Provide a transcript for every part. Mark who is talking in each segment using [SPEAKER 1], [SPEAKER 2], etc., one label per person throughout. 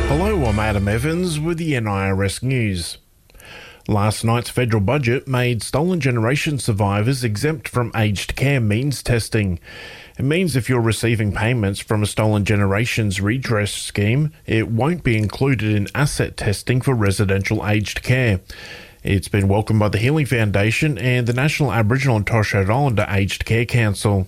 [SPEAKER 1] Hello, I'm Adam Evans with the NIRS News. Last night's federal budget made stolen generation survivors exempt from aged care means testing. It means if you're receiving payments from a stolen generations redress scheme, it won't be included in asset testing for residential aged care. It's been welcomed by the Healing Foundation and the National Aboriginal and Torres Strait Islander Aged Care Council.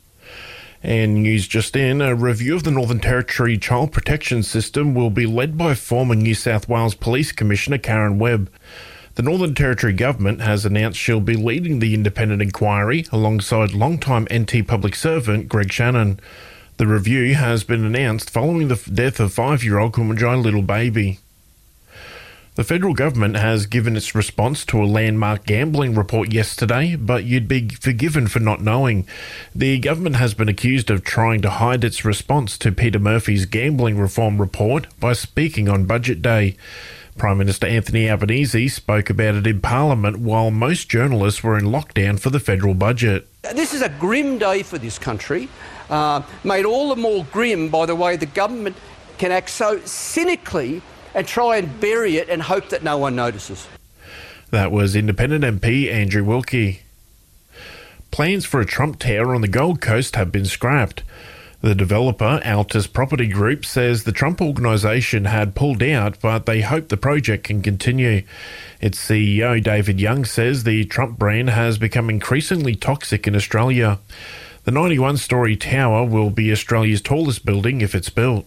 [SPEAKER 1] And news just in, a review of the Northern Territory Child Protection System will be led by former New South Wales Police Commissioner Karen Webb. The Northern Territory Government has announced she'll be leading the independent inquiry alongside long-time NT public servant Greg Shannon. The review has been announced following the death of 5-year-old Kumanjai little baby. The federal government has given its response to a landmark gambling report yesterday, but you'd be forgiven for not knowing. The government has been accused of trying to hide its response to Peter Murphy's gambling reform report by speaking on Budget Day. Prime Minister Anthony Albanese spoke about it in Parliament while most journalists were in lockdown for the federal budget.
[SPEAKER 2] This is a grim day for this country, made all the more grim by the way the government can act so cynically and try and bury it and hope that no one notices.
[SPEAKER 1] That was Independent MP Andrew Wilkie. Plans for a Trump Tower on the Gold Coast have been scrapped. The developer, Altus Property Group, says the Trump organisation had pulled out, but they hope the project can continue. Its CEO, David Young, says the Trump brand has become increasingly toxic in Australia. The 91-storey tower will be Australia's tallest building if it's built.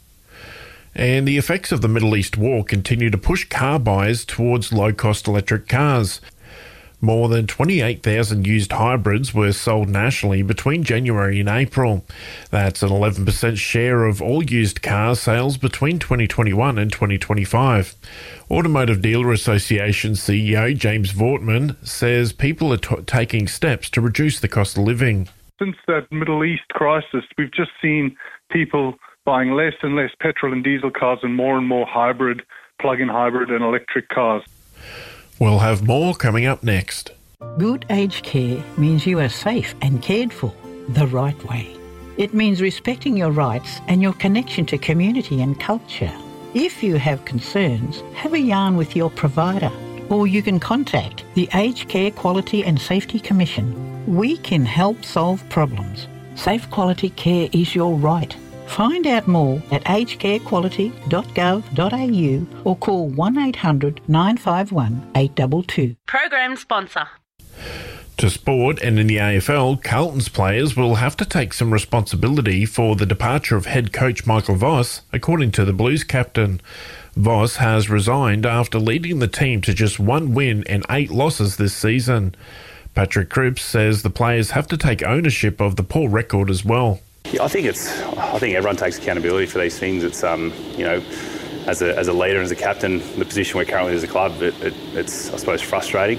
[SPEAKER 1] And the effects of the Middle East war continue to push car buyers towards low-cost electric cars. More than 28,000 used hybrids were sold nationally between January and April. That's an 11% share of all used car sales between 2021 and 2025. Automotive Dealer Association CEO James Vortman says people are taking steps to reduce the cost of living.
[SPEAKER 3] Since that Middle East crisis, we've just seen people buying less and less petrol and diesel cars and more hybrid, plug-in hybrid and electric cars.
[SPEAKER 1] We'll have more coming up next.
[SPEAKER 4] Good aged care means you are safe and cared for the right way. It means respecting your rights and your connection to community and culture. If you have concerns, have a yarn with your provider, or you can contact the Aged Care Quality and Safety Commission. We can help solve problems. Safe quality care is your right. Find out more at agedcarequality.gov.au or call 1800 951 822.
[SPEAKER 5] Program sponsor.
[SPEAKER 1] To sport, and in the AFL, Carlton's players will have to take some responsibility for the departure of head coach Michael Voss, according to the Blues captain. Voss has resigned after leading the team to just 1 win and 8 losses this season. Patrick Cripps says the players have to take ownership of the poor record as well.
[SPEAKER 6] Yeah, I think everyone takes accountability for these things. It's as a leader and as a captain, the position we're currently as a club, it's I suppose frustrating.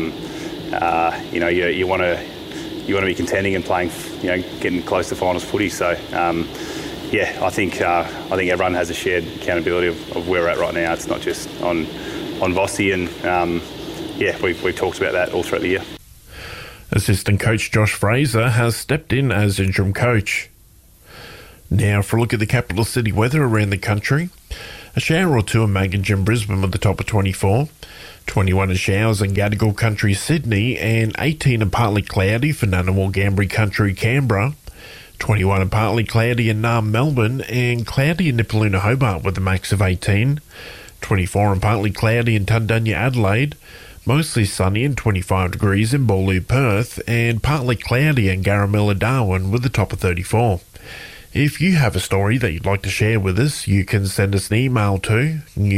[SPEAKER 6] You want to be contending and playing, getting close to finals footy. So I think everyone has a shared accountability of where we're at right now. It's not just on Vossi, and we've talked about that all throughout the year.
[SPEAKER 1] Assistant coach Josh Fraser has stepped in as interim coach. Now for a look at the capital city weather around the country. A shower or two in Magginge and Brisbane with the top of 24. 21 in showers in Gadigal Country, Sydney, and 18 and partly cloudy for Ngunnawal Ngambri Country, Canberra. 21 and partly cloudy in Naarm, Melbourne, and cloudy in Nipaluna, Hobart with a max of 18. 24 and partly cloudy in Tundunya, Adelaide. Mostly sunny and 25 degrees in Boorloo, Perth, and partly cloudy in Garamilla, Darwin with a top of 34. If you have a story that you'd like to share with us, you can send us an email to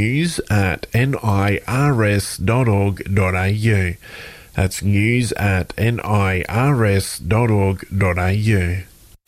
[SPEAKER 1] news@nirs.org.au. That's news@nirs.org.au.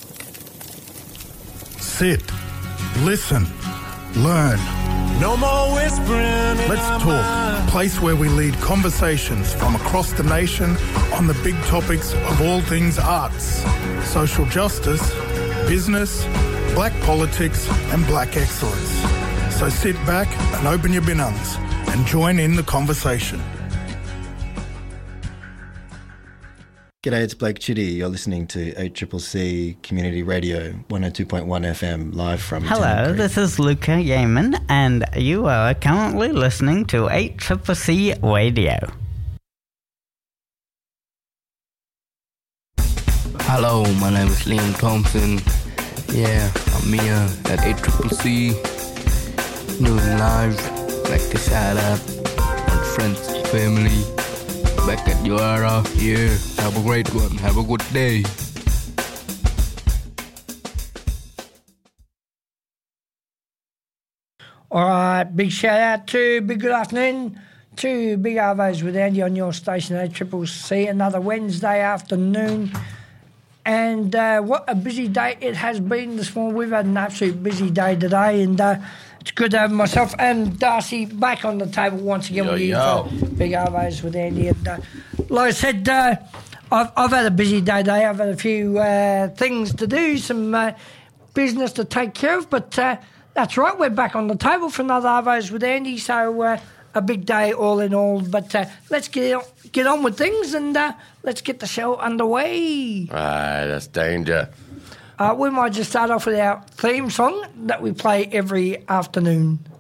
[SPEAKER 7] Sit, listen, learn.
[SPEAKER 8] No more whispering.
[SPEAKER 7] Let's talk. A place where we lead conversations from across the nation on the big topics of all things arts, social justice, business, black politics and black excellence. So sit back and open your binungs and join in the conversation.
[SPEAKER 5] G'day, it's Blake Chitty. You're listening to 8CCC Community Radio, 102.1 FM, live from
[SPEAKER 9] Hello, this is Luca Yeaman, and you are currently listening to 8CCC Radio.
[SPEAKER 10] Hello, my name is Liam Thompson. Yeah, I'm here at 8CCC, doing live. Like to shout out my friends and family back at your era. Yeah, have a great one. Have a good day.
[SPEAKER 11] All right, big shout out to big good afternoon to Big Arvos with Andy on your station 8CCC. Another Wednesday afternoon. And what a busy day it has been this morning. We've had an absolute busy day today, and it's good to have myself and Darcy back on the table once again with you for Big Arvos with Andy. And like I said, I've had a busy day today. I've had a few things to do, some business to take care of, but that's right, we're back on the table for another Arvos with Andy, so a big day all in all. But let's get on with things and let's get the show underway.
[SPEAKER 12] That's danger.
[SPEAKER 11] We might just start off with our theme song that we play every afternoon.